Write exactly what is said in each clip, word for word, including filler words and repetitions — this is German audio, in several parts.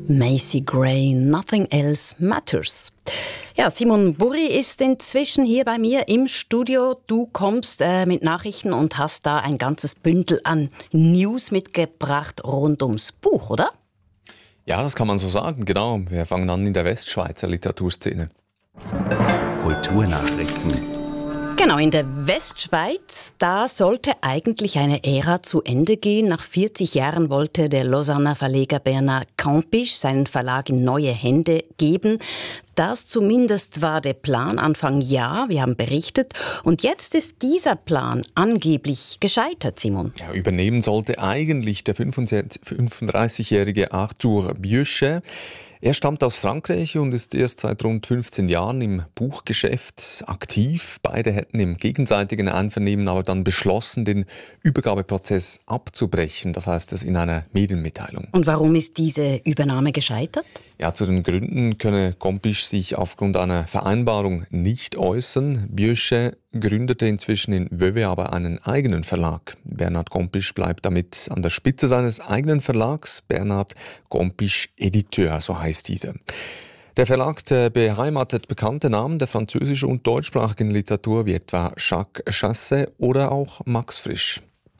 Macy Gray, Nothing Else Matters. Ja, Simon Burri ist inzwischen hier bei mir im Studio. Du kommst äh, mit Nachrichten und hast da ein ganzes Bündel an News mitgebracht rund ums Buch, oder? Ja, das kann man so sagen, genau. Wir fangen an in der Westschweizer Literaturszene. Kulturnachrichten. Genau, in der Westschweiz, da sollte eigentlich eine Ära zu Ende gehen. Nach vierzig Jahren wollte der Lausanner Verleger Bernhard Campisch seinen Verlag in neue Hände geben. Das zumindest war der Plan Anfang Jahr, wir haben berichtet. Und jetzt ist dieser Plan angeblich gescheitert, Simon. Ja, übernehmen sollte eigentlich der fünfunddreißigjährige Arthur Bieuchet. Er stammt aus Frankreich und ist erst seit rund fünfzehn Jahren im Buchgeschäft aktiv. Beide hätten im gegenseitigen Einvernehmen aber dann beschlossen, den Übergabeprozess abzubrechen. Das heißt es in einer Medienmitteilung. Und warum ist diese Übernahme gescheitert? Ja, zu den Gründen könne Campisch sich aufgrund einer Vereinbarung nicht äußern. Bieuchet gründete inzwischen in Vevey aber einen eigenen Verlag. Bernhard Campisch bleibt damit an der Spitze seines eigenen Verlags, Bernhard Campisch Editeur, so heißt dieser. Der Verlag beheimatet bekannte Namen der französischen und deutschsprachigen Literatur wie etwa Jacques Chasset oder auch Max Frisch.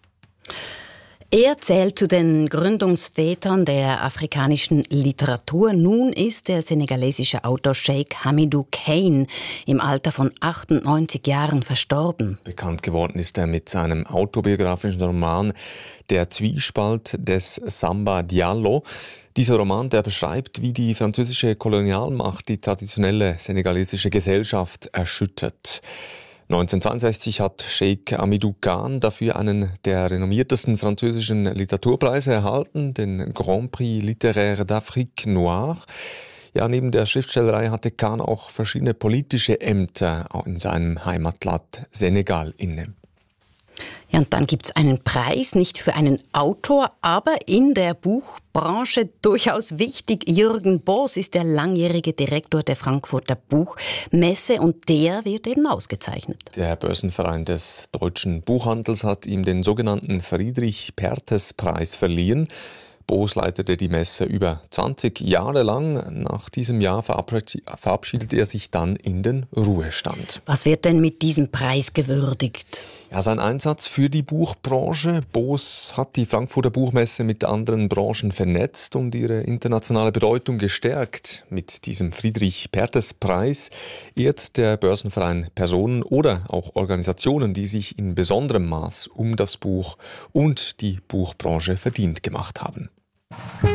Er zählt zu den Gründungsvätern der afrikanischen Literatur. Nun ist der senegalesische Autor Cheikh Hamidou Kane im Alter von achtundneunzig Jahren verstorben. Bekannt geworden ist er mit seinem autobiografischen Roman Der Zwiespalt des Samba Diallo. Dieser Roman, der beschreibt, wie die französische Kolonialmacht die traditionelle senegalesische Gesellschaft erschüttert. neunzehnhundertzweiundsechzig hat Cheikh Hamidou Kane dafür einen der renommiertesten französischen Literaturpreise erhalten, den Grand Prix Littéraire d'Afrique Noire. Ja, neben der Schriftstellerei hatte Kane auch verschiedene politische Ämter in seinem Heimatland Senegal inne. Ja, und dann gibt's einen Preis, nicht für einen Autor, aber in der Buchbranche durchaus wichtig. Jürgen Boos ist der langjährige Direktor der Frankfurter Buchmesse und der wird eben ausgezeichnet. Der Börsenverein des deutschen Buchhandels hat ihm den sogenannten Friedrich-Perthes-Preis verliehen. Boos leitete die Messe über zwanzig Jahre lang. Nach diesem Jahr verabschiedet er sich dann in den Ruhestand. Was wird denn mit diesem Preis gewürdigt? Ja, sein Einsatz für die Buchbranche. Boos hat die Frankfurter Buchmesse mit anderen Branchen vernetzt und ihre internationale Bedeutung gestärkt. Mit diesem Friedrich-Perthes-Preis ehrt der Börsenverein Personen oder auch Organisationen, die sich in besonderem Maß um das Buch und die Buchbranche verdient gemacht haben.